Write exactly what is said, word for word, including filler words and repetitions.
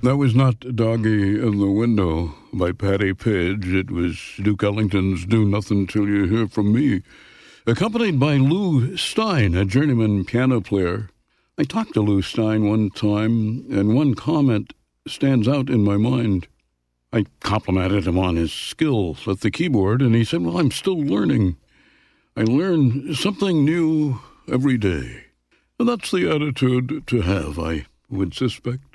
That was not Doggy in the Window by Patti Page. It was Duke Ellington's Do Nothing Till You Hear From Me, accompanied by Lou Stein, a journeyman piano player. I talked to Lou Stein one time, and one comment stands out in my mind. I complimented him on his skills at the keyboard, and he said, well, I'm still learning. I learn something new every day. And that's the attitude to have, I would suspect.